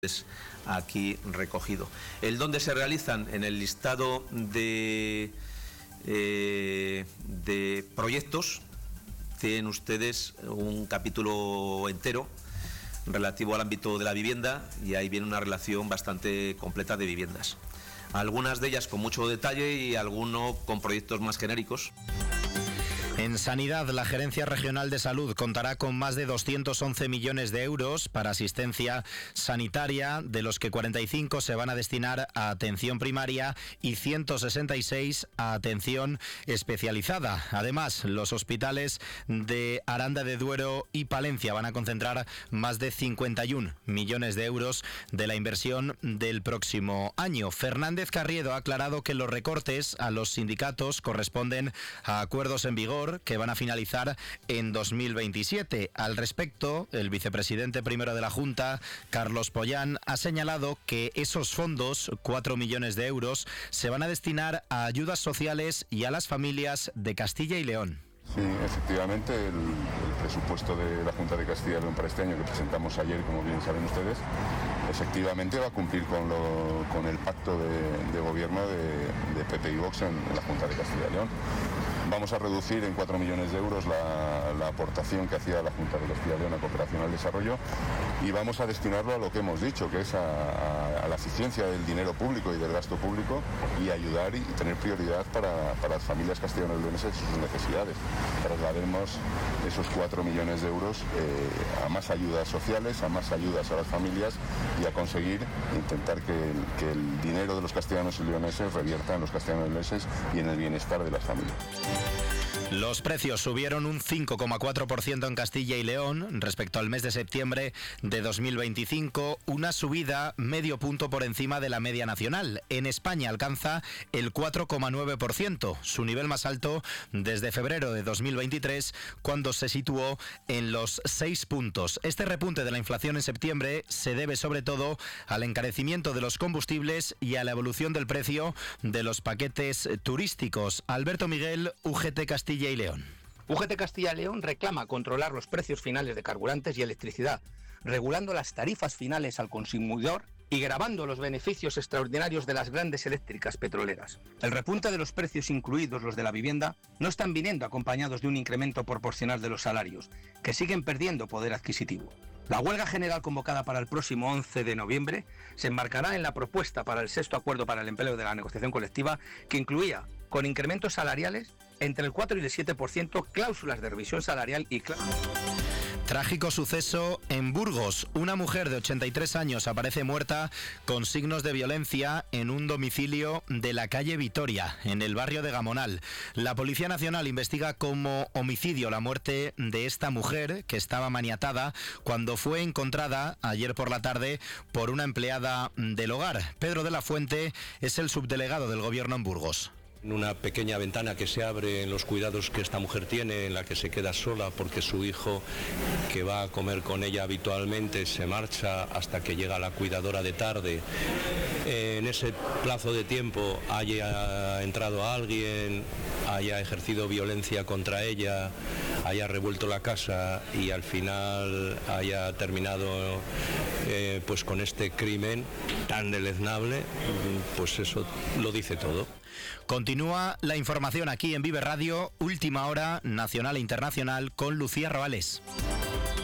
aquí recogido. ¿El dónde se realizan? En el listado de proyectos tienen ustedes un capítulo entero relativo al ámbito de la vivienda y ahí viene una relación bastante completa de viviendas. Algunas de ellas con mucho detalle y algunos con proyectos más genéricos. En Sanidad, la Gerencia Regional de Salud contará con más de 211 millones de euros para asistencia sanitaria, de los que 45 se van a destinar a atención primaria y 166 a atención especializada. Además, los hospitales de Aranda de Duero y Palencia van a concentrar más de 51 millones de euros de la inversión del próximo año. Fernández Carriedo ha aclarado que los recortes a los sindicatos corresponden a acuerdos en vigor que van a finalizar en 2027. Al respecto, el vicepresidente primero de la Junta, Carlos Pollán, ha señalado que esos fondos, 4 millones de euros, se van a destinar a ayudas sociales y a las familias de Castilla y León. Sí, efectivamente, el presupuesto de la Junta de Castilla y León para este año que presentamos ayer, como bien saben ustedes, efectivamente va a cumplir con el pacto de gobierno de PP y Vox en la Junta de Castilla y León. Vamos a reducir en 4 millones de euros la aportación que hacía la Junta de Castilla y León a Cooperación al Desarrollo y vamos a destinarlo a lo que hemos dicho, que es a la eficiencia del dinero público y del gasto público y ayudar y tener prioridad para las familias castellano-leonesas y sus necesidades. Trasladaremos esos 4 millones de euros a más ayudas sociales, a más ayudas a las familias y a conseguir intentar que el dinero de los castellanos y leoneses revierta en los castellanos y leoneses y en el bienestar de las familias. Los precios subieron un 5,4% en Castilla y León respecto al mes de septiembre de 2025, una subida medio punto por encima de la media nacional. En España alcanza el 4,9%, su nivel más alto desde febrero de 2023, cuando se situó en los 6 puntos. Este repunte de la inflación en septiembre se debe sobre todo al encarecimiento de los combustibles y a la evolución del precio de los paquetes turísticos. Alberto Miguel, UGT Castilla y León. UGT Castilla y León reclama controlar los precios finales de carburantes y electricidad, regulando las tarifas finales al consumidor y gravando los beneficios extraordinarios de las grandes eléctricas petroleras. El repunte de los precios, incluidos los de la vivienda, no están viniendo acompañados de un incremento proporcional de los salarios, que siguen perdiendo poder adquisitivo. La huelga general convocada para el próximo 11 de noviembre se enmarcará en la propuesta para el 6º acuerdo para el empleo de la negociación colectiva, que incluía, con incrementos salariales, entre el 4 y el 7%, cláusulas de revisión salarial y Trágico suceso en Burgos. Una mujer de 83 años aparece muerta con signos de violencia en un domicilio de la calle Vitoria, en el barrio de Gamonal. La Policía Nacional investiga como homicidio la muerte de esta mujer, que estaba maniatada cuando fue encontrada ayer por la tarde por una empleada del hogar. Pedro de la Fuente es el subdelegado del Gobierno en Burgos. En una pequeña ventana que se abre en los cuidados que esta mujer tiene, en la que se queda sola porque su hijo, que va a comer con ella habitualmente, se marcha hasta que llega la cuidadora de tarde. En ese plazo de tiempo haya entrado alguien, haya ejercido violencia contra ella, haya revuelto la casa y al final haya terminado pues con este crimen tan deleznable, pues eso lo dice todo. Continúa la información aquí en Vive Radio, última hora nacional e internacional con Lucía Roales.